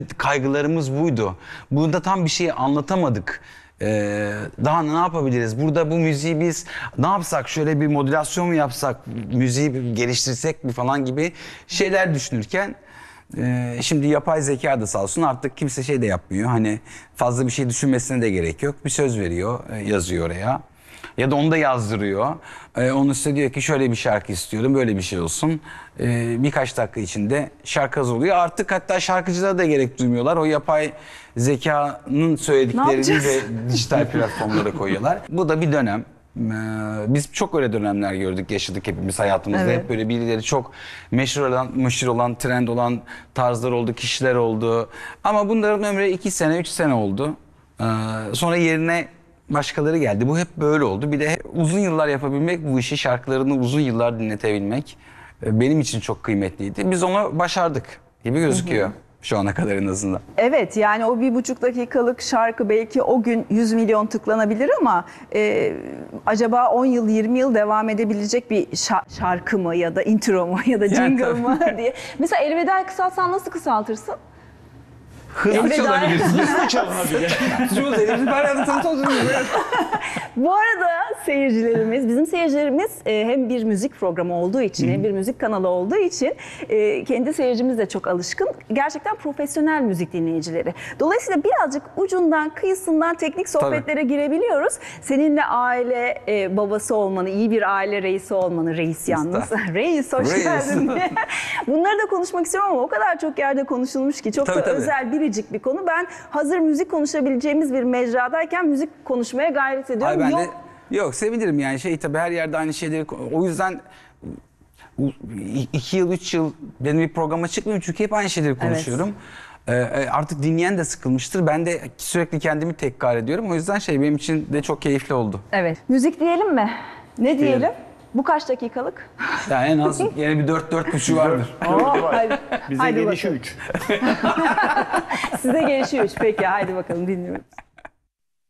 Kaygılarımız buydu. Burada tam bir şeyi anlatamadık. Daha ne yapabiliriz? Burada bu müziği biz ne yapsak? Şöyle bir modülasyon mu yapsak? Müziği geliştirsek mi falan gibi şeyler düşünürken şimdi yapay zeka da sağ olsun artık kimse şey de yapmıyor. Hani fazla bir şey düşünmesine de gerek yok. Bir söz veriyor, yazıyor oraya. Ya da onu da yazdırıyor. Onun üstüne diyor ki şöyle bir şarkı istiyorum, böyle bir şey olsun. Birkaç dakika içinde şarkı hazır oluyor. Artık hatta şarkıcılara da gerek duymuyorlar. O yapay zekanın söylediklerini ve dijital platformlara koyuyorlar. Bu da bir dönem. Biz çok öyle dönemler gördük, yaşadık hepimiz hayatımızda. Evet. Hep böyle birileri çok meşhur olan, trend olan tarzlar oldu, kişiler oldu. Ama bunların ömrü 2 sene, 3 sene oldu. Sonra yerine başkaları geldi. Bu hep böyle oldu. Bir de uzun yıllar yapabilmek, bu işi şarkılarını uzun yıllar dinletebilmek benim için çok kıymetliydi. Biz onu başardık gibi gözüküyor. Şu ana kadar en azından. Evet, yani o 1,5 dakikalık şarkı belki o gün 100 milyon tıklanabilir ama acaba 10 yıl 20 yıl devam edebilecek bir şarkı mı ya da intro mu ya da jingle tabii. mı diye. Mesela elveda'yı kısaltsan nasıl kısaltırsın? Hızlı Elveda. çalabilirsiniz. Hızlı çalabilirsiniz. Bu arada seyircilerimiz, bizim seyircilerimiz hem bir müzik programı olduğu için hem bir müzik kanalı olduğu için kendi seyircimiz de çok alışkın. Gerçekten profesyonel müzik dinleyicileri. Dolayısıyla birazcık ucundan, kıyısından teknik sohbetlere girebiliyoruz. Seninle aile babası olmanı, iyi bir aile reisi olmanı, reis yalnız. Reis hoş geldin. Bunları da konuşmak istiyorum ama o kadar çok yerde konuşulmuş ki çok da özel, biricik bir konu. Ben hazır müzik konuşabileceğimiz bir mecradayken müzik konuşmaya gayret ediyorum. Ben de yok sevinirim yani tabii her yerde aynı şeyleri, o yüzden 2 yıl 3 yıl benim bir programa çıkmıyorum çünkü hep aynı şeyleri konuşuyorum. Artık dinleyen de sıkılmıştır. Ben de sürekli kendimi tekrar ediyorum. O yüzden benim için de çok keyifli oldu. Evet. Müzik diyelim mi? Ne diyelim? Bu kaç dakikalık? Yani en az yine bir 4-4,5 vardır. Bize gelişi 3. Size gelişi 3. Peki haydi bakalım dinliyoruz.